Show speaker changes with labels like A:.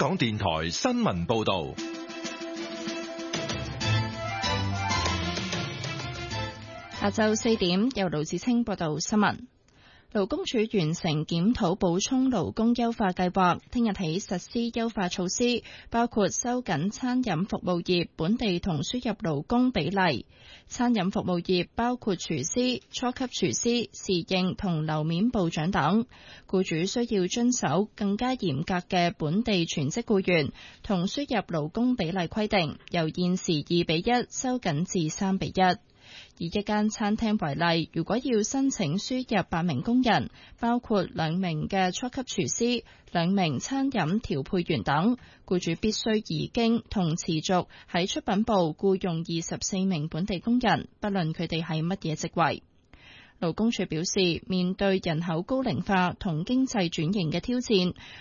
A: 港電台新聞報道。
B: 下晝4點，由盧子清報道新聞。勞工處完成檢討補充勞工優化計劃，聽日起實施優化措施，包括收緊餐飲服務業本地同輸入勞工比例。餐飲服務業包括廚師、初級廚師、侍應同樓面部長等，僱主需要遵守更加嚴格嘅本地全職僱員同輸入勞工比例規定，由現時2:1收緊至3:1。以一間餐廳為例，如果要申請輸入8名工人，包括2名嘅初級廚師、2名餐飲調配員等，僱主必須已經同持續喺出品部僱用24名本地工人，不論佢哋係乜嘢職位。勞工處表示，面對人口高齡化同經濟轉型嘅挑戰，